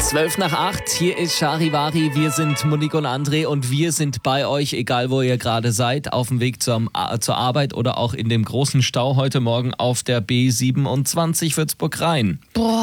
7:12, hier ist Charivari, wir sind Monique und André und wir sind bei euch, egal wo ihr gerade seid, auf dem Weg zur Arbeit oder auch in dem großen Stau heute Morgen auf der B27 Würzburg-Rhein.